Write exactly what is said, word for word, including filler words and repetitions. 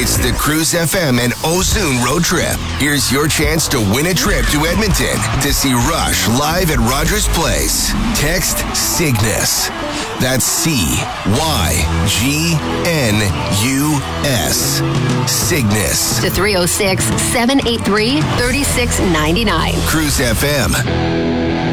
It's the Cruise F M and Ozune road trip. Here's your chance to win a trip to Edmonton to see Rush live at Rogers Place. Text Cygnus. That's C Y G N U S. Cygnus. To three oh six, seven eight three, three six nine nine. Cruise F M.